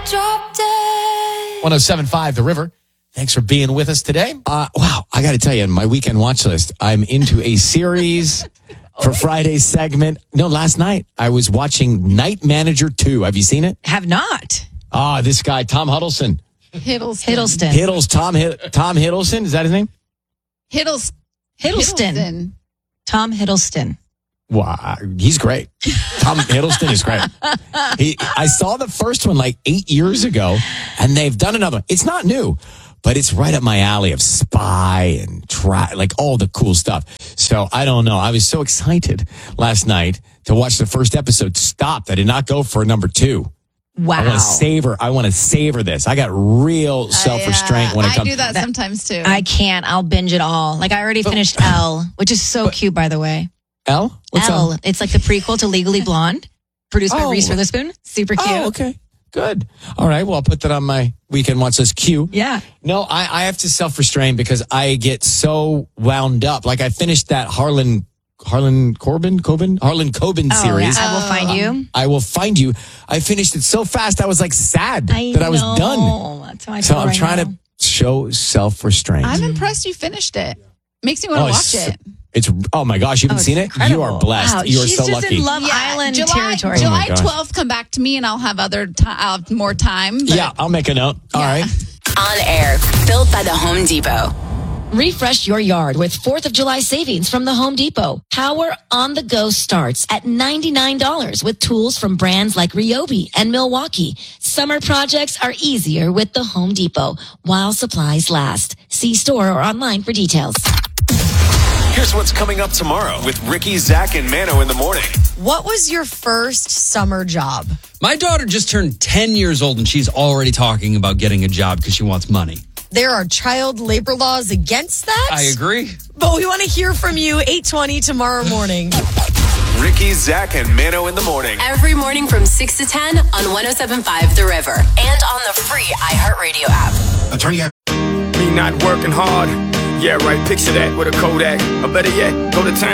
Drop dead. 107.5 The River. Thanks for being with us today. Wow, I got to tell you, in my weekend watch list, I'm into a series for Friday's segment. No, last night I was watching Night Manager 2. Have you seen it? Have not. This guy, Tom Hiddleston. Hiddleston. Tom Hiddleston. Is that his name? Hiddleston. Tom Hiddleston. Wow, he's great. Tom Hiddleston is great. I saw the first one like 8 years ago, and they've done another. It's not new, but it's right up my alley of spy and like all the cool stuff. So I don't know. I was so excited last night to watch the first episode. Stopped. I did not go for number 2. Wow. I want to savor this. I got real self-restraint when it comes. I do that sometimes too. I can't. I'll binge it all. Like I already finished Elle, which is so cute, by the way. Elle? What's Elle? Elle. It's like the prequel to Legally Blonde, produced by Reese Witherspoon. Super cute. Oh, okay. Good. All right. Well, I'll put that on my weekend watch list queue. Yeah. No, I have to self-restrain because I get so wound up. Like I finished that Harlan Coben series. Yeah. I Will Find You. I Will Find You. I finished it so fast. I was like sad that I was done. That's how I So feel I'm right trying now. to show self-restraint. I'm impressed you finished it. Makes me want to watch it. It's oh my gosh, you haven't seen it? Incredible. You are blessed. Wow, you are she's so just lucky. in Love Island territory. July gosh. 12th, come back to me and I'll have I'll have more time. But Yeah, I'll make a note. All right. On air, built by the Home Depot. Refresh your yard with 4th of July savings from the Home Depot. Power on the go starts at $99 with tools from brands like Ryobi and Milwaukee. Summer projects are easier with the Home Depot while supplies last. See store or online for details. Here's what's coming up tomorrow with Ricky, Zach, and Mano in the morning. What was your first summer job? My daughter just turned 10 years old and she's already talking about getting a job because she wants money. There are child labor laws against that. I agree. But we want to hear from you 8:20 tomorrow morning. Ricky, Zach, and Mano in the morning. Every morning from 6 to 10 on 107.5 The River. And on the free iHeartRadio app. Me not working hard. Yeah, right. Picture that with a Kodak. Or better yet, go to town.